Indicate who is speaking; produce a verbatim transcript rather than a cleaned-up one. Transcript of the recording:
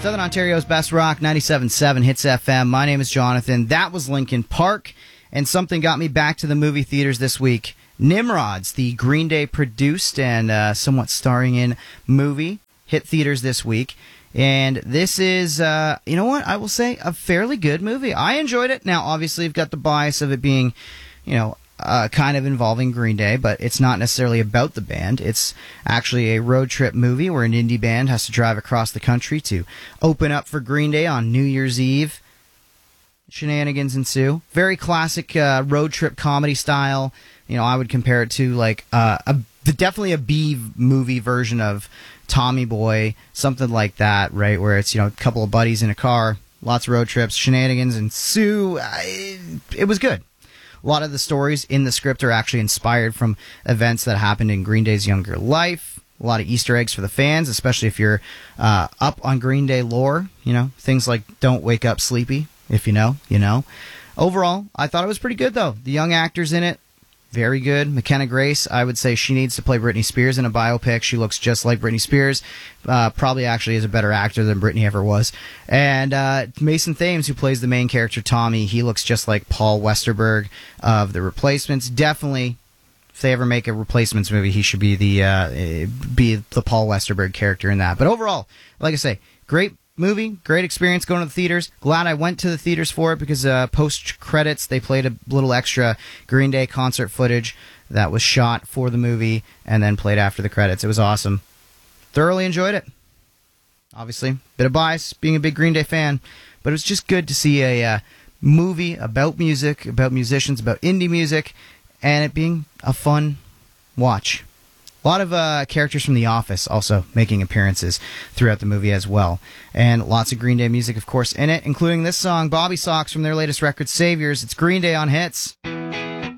Speaker 1: Southern Ontario's best rock, ninety-seven point seven Hits F M. My name is Jonathan. That was Linkin Park, and something got me back to the movie theaters this week. Nimrods, the Green Day produced and uh, somewhat starring in movie, hit theaters this week. And this is, uh, you know what, I will say, a fairly good movie. I enjoyed it. Now, obviously, you've got the bias of it being, you know, Uh, kind of involving Green Day, but it's not necessarily about the band. It's actually a road trip movie where an indie band has to drive across the country to open up for Green Day on New Year's Eve. Shenanigans ensue. Very classic uh, road trip comedy style. You know, I would compare it to like uh, a definitely a B movie version of Tommy Boy, something like that, right? Where it's, you know, a couple of buddies in a car, lots of road trips, shenanigans ensue. I, it was good. A lot of the stories in the script are actually inspired from events that happened in Green Day's younger life. A lot of Easter eggs for the fans, especially if you're uh, up on Green Day lore. You know, things like Don't Wake Up Sleepy. If you know, you know. Overall, I thought it was pretty good, though. The young actors in it, very good. McKenna Grace, I would say she needs to play Britney Spears in a biopic. She looks just like Britney Spears. Uh, probably actually is a better actor than Britney ever was. And uh, Mason Thames, who plays the main character, Tommy, he looks just like Paul Westerberg of The Replacements. Definitely, if they ever make a Replacements movie, he should be the uh, be the Paul Westerberg character in that. But overall, like I say, great movie, great experience going to the theaters. Glad I went to the theaters for it because uh, post credits they played a little extra Green Day concert footage that was shot for the movie and then played after the credits. It was awesome. Thoroughly enjoyed it. Obviously, bit of bias being a big Green Day fan, but it was just good to see a uh, movie about music, about musicians, about indie music, and it being a fun watch. A lot of uh, characters from The Office also making appearances throughout the movie as well. And lots of Green Day music, of course, in it, including this song, Bobby Sox, from their latest record, Saviors. It's Green Day on Hits.